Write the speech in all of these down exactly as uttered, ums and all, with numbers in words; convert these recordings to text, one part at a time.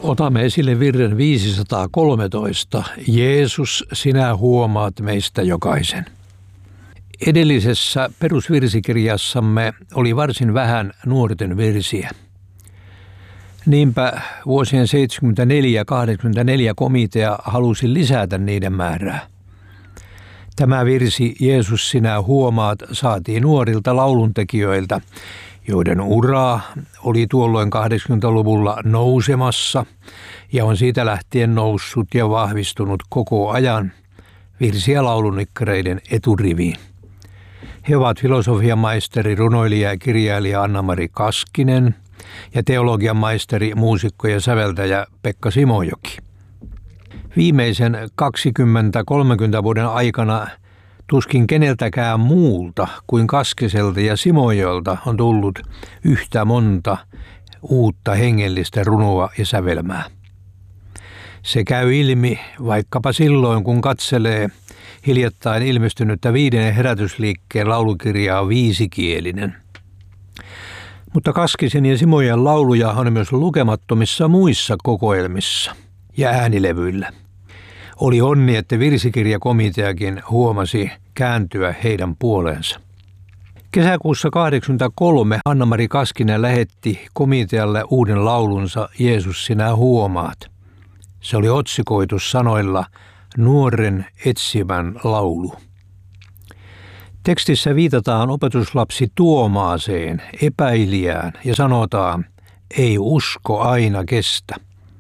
Otamme esille virren viisisataakolmetoista. Jeesus, sinä huomaat meistä jokaisen. Edellisessä perusvirsikirjassamme oli varsin vähän nuorten virsiä. Niinpä vuosien seitsemänkymmentäneljä kahdeksankymmentäneljä komitea halusi lisätä niiden määrää. Tämä virsi, Jeesus, sinä huomaat, saatiin nuorilta lauluntekijöiltä, joiden uraa oli tuolloin kahdeksankymmentäluvulla nousemassa ja on siitä lähtien noussut ja vahvistunut koko ajan virsi- ja laulunikkareiden eturiviin. He ovat filosofian maisteri, runoilija ja kirjailija Anna-Mari Kaskinen ja teologian maisteri, muusikko ja säveltäjä Pekka Simojoki. Viimeisen kaksikymmentä kolmekymmentä vuoden aikana tuskin keneltäkään muulta kuin Kaskiselta ja Simojolta on tullut yhtä monta uutta hengellistä runoa ja sävelmää. Se käy ilmi vaikkapa silloin, kun katselee hiljattain ilmestynyttä viiden herätysliikkeen laulukirjaa Viisikielinen. Mutta Kaskisen ja Simojan lauluja on myös lukemattomissa muissa kokoelmissa ja äänilevyillä. Oli onni, että virsikirjakomiteakin huomasi kääntyä heidän puoleensa. Kesäkuussa kahdeksankymmentäkolme Anna-Mari Kaskinen lähetti komitealle uuden laulunsa Jeesus, sinä huomaat. Se oli otsikoitu sanoilla Nuoren etsivän laulu. Tekstissä viitataan opetuslapsi Tuomaaseen, epäilijään, ja sanotaan, ei usko aina kestä.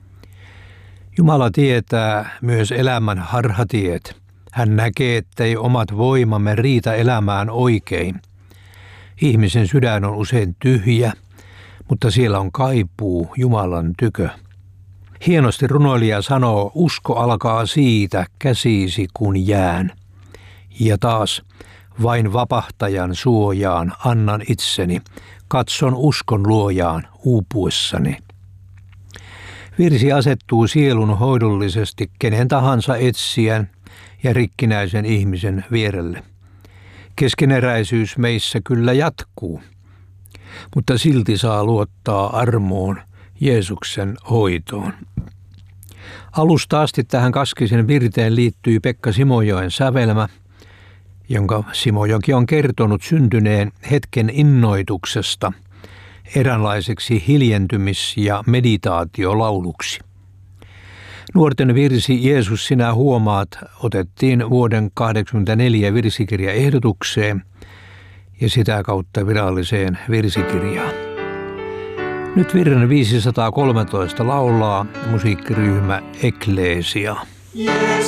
Jumala tietää myös elämän harhatiet. Hän näkee, ettei omat voimamme riitä elämään oikein. Ihmisen sydän on usein tyhjä, mutta siellä on kaipuu Jumalan tykö. Hienosti runoilija sanoo, usko alkaa siitä, käsisi kun jään. Ja taas, vain vapahtajan suojaan annan itseni, katson uskon luojaan uupuessani. Virsi asettuu sielun hoidollisesti kenen tahansa etsijän ja rikkinäisen ihmisen vierelle. Keskeneräisyys meissä kyllä jatkuu, mutta silti saa luottaa armoon, Jeesuksen hoitoon. Alusta asti tähän Kaskisen virteen liittyy Pekka Simojoen sävelmä, jonka Simojoki on kertonut syntyneen hetken innoituksesta eräänlaiseksi hiljentymis- ja meditaatiolauluksi. Nuorten virsi Jeesus, sinä huomaat otettiin vuoden kahdeksankymmentäneljä virsikirjaehdotukseen ja sitä kautta viralliseen virsikirjaan. Nyt virren viisisataakolmetoista laulaa musiikkiryhmä Eklesia.